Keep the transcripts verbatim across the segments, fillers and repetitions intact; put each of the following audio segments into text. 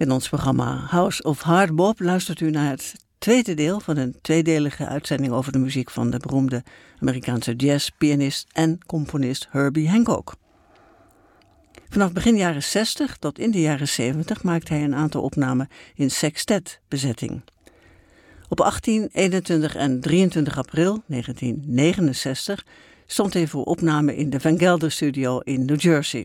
In ons programma House of Hard Bop luistert u naar het tweede deel van een tweedelige uitzending over de muziek van de beroemde Amerikaanse jazzpianist en componist Herbie Hancock. Vanaf begin jaren zestig tot in de jaren zeventig maakte hij een aantal opnamen in sextet-bezetting. Op achttien, eenentwintig en drieëntwintig april negentien negenenzestig stond hij voor opname in de Van Gelder Studio in New Jersey.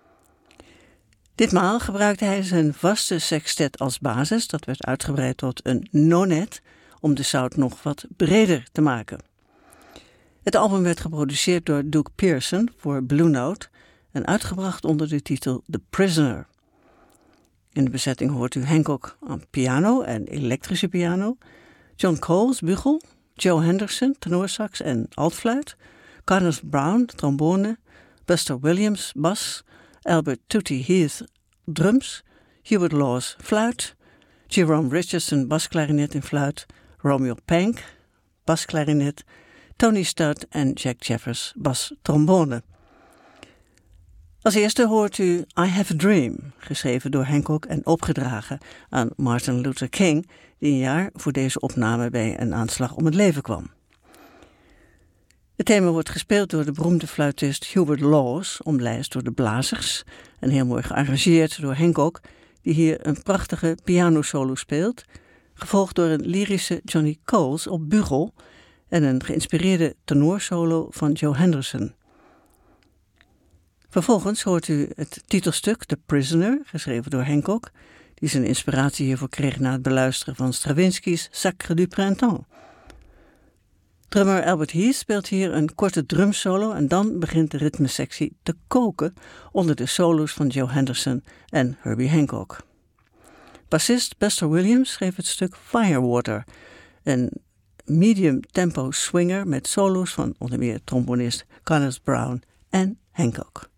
Ditmaal gebruikte hij zijn vaste sextet als basis, dat werd uitgebreid tot een nonet, om de sound nog wat breder te maken. Het album werd geproduceerd door Duke Pearson voor Blue Note en uitgebracht onder de titel The Prisoner. In de bezetting hoort u Hancock aan piano en elektrische piano, John Coles bugel, Joe Henderson tenorsax en altfluit, Carnes Brown trombone, Buster Williams bas, Albert Tootie Heath drums, Hubert Laws fluit, Jerome Richardson basklarinet en fluit, Romeo Pank basklarinet, Tony Studd en Jack Jeffers bastrombone. Als eerste hoort u I Have a Dream, geschreven door Hancock en opgedragen aan Martin Luther King, die een jaar voor deze opname bij een aanslag om het leven kwam. Het thema wordt gespeeld door de beroemde fluitist Hubert Laws, omlijst door de blazers en heel mooi gearrangeerd door Hancock, die hier een prachtige pianosolo speelt, gevolgd door een lyrische Johnny Coles op bugel en een geïnspireerde tenorsolo van Joe Henderson. Vervolgens hoort u het titelstuk The Prisoner, geschreven door Hancock, die zijn inspiratie hiervoor kreeg na het beluisteren van Stravinsky's Sacre du Printemps. Drummer Albert Heath speelt hier een korte drumsolo en dan begint de ritmesectie te koken onder de solo's van Joe Henderson en Herbie Hancock. Bassist Buster Williams schreef het stuk Firewater, een medium tempo swinger met solo's van onder meer trombonist Carnes Brown en Hancock.